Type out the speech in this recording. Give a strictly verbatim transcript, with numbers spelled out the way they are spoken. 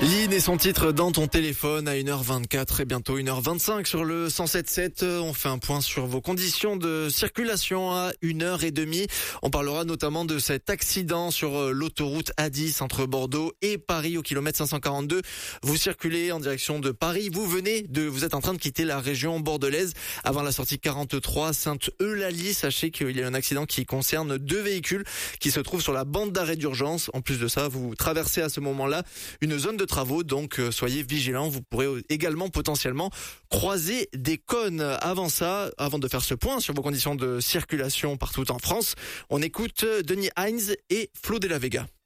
Lynn et son titre dans ton téléphone à une heure vingt-quatre et bientôt une heure vingt-cinq sur le cent sept virgule sept. On fait un point sur vos conditions de circulation à une heure trente. On parlera notamment de cet accident sur l'autoroute A dix entre Bordeaux et Paris au kilomètre cinq cent quarante-deux. Vous circulez en direction de Paris. Vous venez de, vous êtes en train de quitter la région bordelaise avant la sortie quarante-trois Sainte-Eulalie. Sachez qu'il y a un accident qui concerne deux véhicules qui se trouvent sur la bande d'arrêt d'urgence. En plus de ça, vous traversez à ce moment-là une zone de travaux, donc euh, soyez vigilants. Vous pourrez également potentiellement croiser des cônes. Avant ça, avant de faire ce point sur vos conditions de circulation partout en France, on écoute Denis Hines et Flo de la Vega.